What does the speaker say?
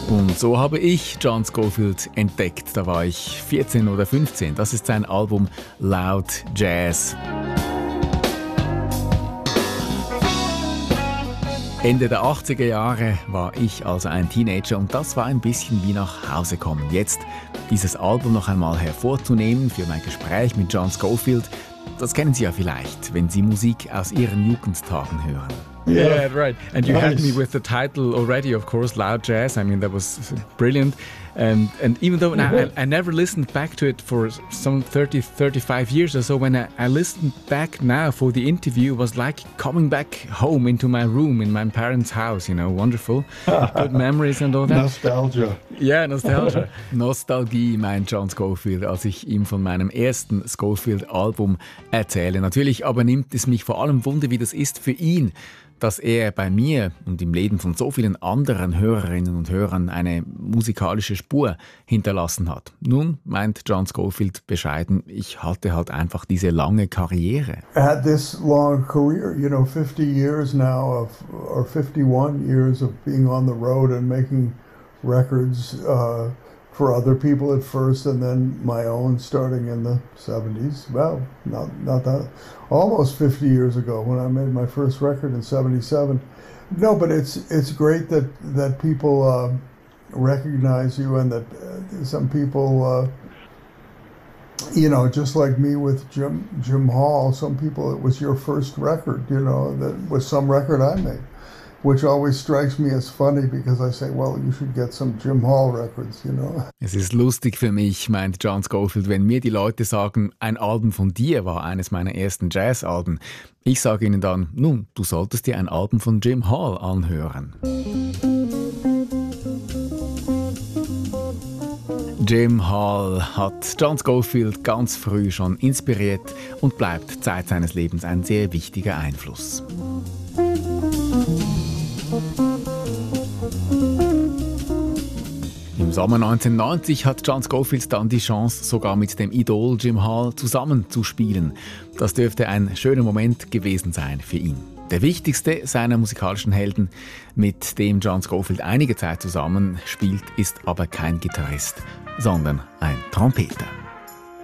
Und so habe ich John Scofield entdeckt. Da war ich 14 oder 15. Das ist sein Album Loud Jazz. Ende der 80er Jahre war ich also ein Teenager und das war ein bisschen wie nach Hause kommen. Jetzt dieses Album noch einmal hervorzunehmen für mein Gespräch mit John Scofield, das kennen Sie ja vielleicht, wenn Sie Musik aus Ihren Jugendtagen hören. Yeah, right. And you had me with the title already, of course, Loud Jazz. I mean, that was brilliant. And even though I never listened back to it for some 30, 35 years or so, when I listened back now for the interview, it was like coming back home into my room in my parents' house, you know, wonderful. Good memories and all that. Nostalgia. Yeah, Nostalgia. Nostalgie, meint John Scofield, als ich ihm von meinem ersten Scofield-Album erzähle. Natürlich aber nimmt es mich vor allem Wunder, wie das ist für ihn, dass er bei mir und im Leben von so vielen anderen Hörerinnen und Hörern eine musikalische Spur hinterlassen hat. Nun, meint John Scofield bescheiden, ich hatte halt einfach diese lange Karriere. I had this long career, 50 years now or 51 years of being on the road and making records for other people at first, and then my own starting in the 70s. Well, not that, almost 50 years ago when I made my first record in 77. No, but it's great that people recognize you, and that some people, just like me with Jim Hall, some people it was your first record, that was some record I made. Which always strikes me as funny because I say, well, you should get some Jim Hall records, Es ist lustig für mich, meint John Scofield, wenn mir die Leute sagen, ein Album von dir war eines meiner ersten Jazzalben. Ich sage ihnen dann, nun, du solltest dir ein Album von Jim Hall anhören. Jim Hall hat John Scofield ganz früh schon inspiriert und bleibt Zeit seines Lebens ein sehr wichtiger Einfluss. Im Sommer 1990 hat John Scofield dann die Chance, sogar mit dem Idol Jim Hall zusammenzuspielen. Das dürfte ein schöner Moment gewesen sein für ihn. Der wichtigste seiner musikalischen Helden, mit dem John Scofield einige Zeit zusammen spielt, ist aber kein Gitarrist, sondern ein Trompeter.